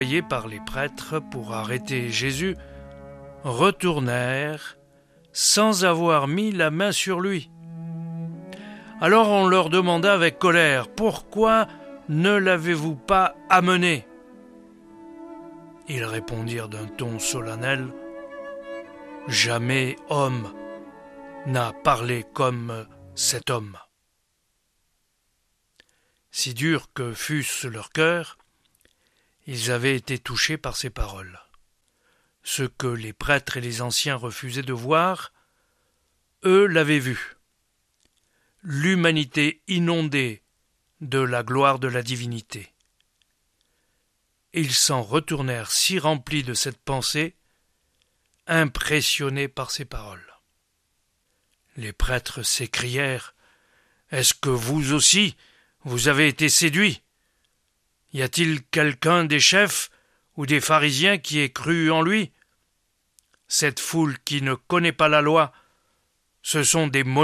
envoyés par les prêtres pour arrêter Jésus retournèrent sans avoir mis la main sur lui. Alors on leur demanda avec colère: « Pourquoi ne l'avez-vous pas amené ?» Ils répondirent d'un ton solennel: « Jamais homme n'a parlé comme cet homme. » Si dur que fût leur cœur, ils avaient été touchés par ces paroles. Ce que les prêtres et les anciens refusaient de voir, eux l'avaient vu. L'humanité inondée de la gloire de la divinité. Et ils s'en retournèrent si remplis de cette pensée, impressionnés par ces paroles. Les prêtres s'écrièrent: « Est-ce que vous aussi, vous avez été séduits ? Y a-t-il quelqu'un des chefs ou des pharisiens qui ait cru en lui ? Cette foule qui ne connaît pas la loi, ce sont des maudits. »